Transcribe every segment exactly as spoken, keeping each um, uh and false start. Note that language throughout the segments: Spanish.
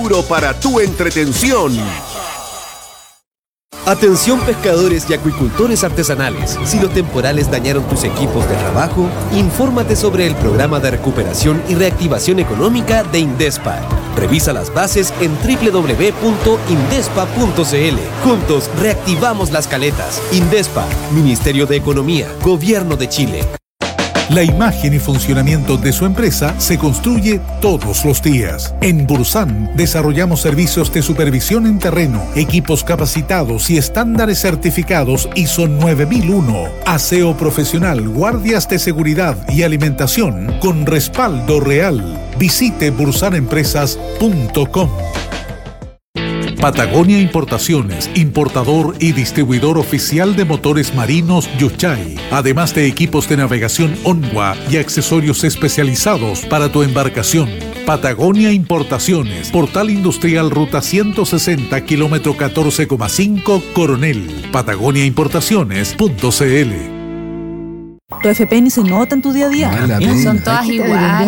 duro para tu entretención. Atención pescadores y acuicultores artesanales. Si los temporales dañaron tus equipos de trabajo, infórmate sobre el programa de recuperación y reactivación económica de Indespa. Revisa las bases en doble u doble u doble u punto indespa punto c l. Juntos reactivamos las caletas. Indespa, Ministerio de Economía, Gobierno de Chile. La imagen y funcionamiento de su empresa se construye todos los días. En Bursan desarrollamos servicios de supervisión en terreno, equipos capacitados y estándares certificados I S O nueve mil uno, aseo profesional, guardias de seguridad y alimentación con respaldo real. Visite bursan empresas punto com. Patagonia Importaciones, importador y distribuidor oficial de motores marinos Yuchay, además de equipos de navegación Onwa y accesorios especializados para tu embarcación. Patagonia Importaciones, Portal Industrial Ruta ciento sesenta, kilómetro catorce coma cinco, Coronel. patagonia importaciones punto c l. Tu F P ni se nota en tu día a día. Son todas iguales.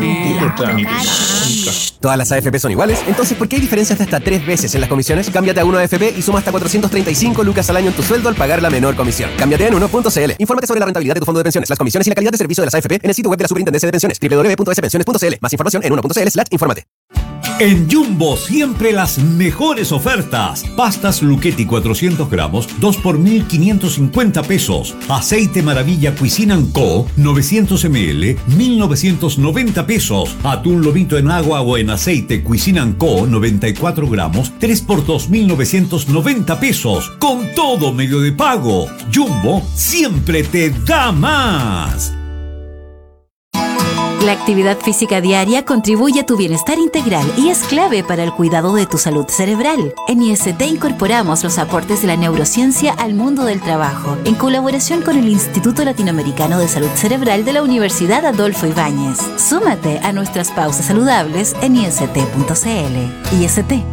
Todas las A F P son iguales, entonces ¿por qué hay diferencias de hasta tres veces en las comisiones? Cámbiate a Uno A F P y suma hasta cuatrocientos treinta y cinco lucas al año en tu sueldo al pagar la menor comisión. Cámbiate en uno punto c l. Infórmate sobre la rentabilidad de tu fondo de pensiones, las comisiones y la calidad de servicio de las A F P en el sitio web de la Superintendencia de Pensiones, doble u doble u doble u punto s pensiones punto c l. Más información en uno punto c l slash infórmate. En Jumbo siempre las mejores ofertas. Pastas Lucchetti cuatrocientos gramos, dos por mil quinientos cincuenta pesos. Aceite Maravilla Cuisine and Co, novecientos mililitros, mil novecientos noventa pesos. Atún lomito en agua o en aceite Cuisine and Co, noventa y cuatro gramos, tres por dos mil novecientos noventa pesos. Con todo medio de pago. Jumbo siempre te da más. La actividad física diaria contribuye a tu bienestar integral y es clave para el cuidado de tu salud cerebral. En I S T incorporamos los aportes de la neurociencia al mundo del trabajo, en colaboración con el Instituto Latinoamericano de Salud Cerebral de la Universidad Adolfo Ibáñez. Súmate a nuestras pausas saludables en i s t punto c l. I S T.